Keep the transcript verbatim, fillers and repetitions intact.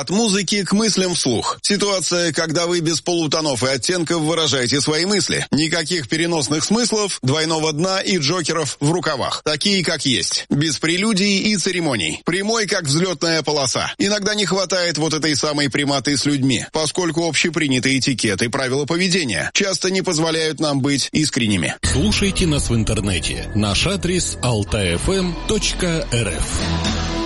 От музыки к мыслям вслух. Ситуация, когда вы без полутонов и оттенков выражаете свои мысли. Никаких переносных смыслов, двойного дна и джокеров в рукавах. Такие, как есть. Без прелюдий и церемоний. Прямой, как взлетная полоса. Иногда не хватает вот этой самой прямоты с людьми, поскольку общепринятый этикет и правила поведения часто не позволяют нам быть искренними. Слушайте нас в интернете. Наш адрес алтай эф эм точка эр эф.